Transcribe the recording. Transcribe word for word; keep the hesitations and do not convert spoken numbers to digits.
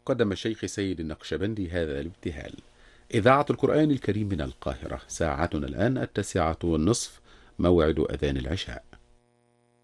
قدم الشيخ سيد النقشبندي هذا الابتهال. إذاعة القرآن الكريم من القاهرة، ساعتنا الآن التاسعة والنصف، موعد أذان العشاء.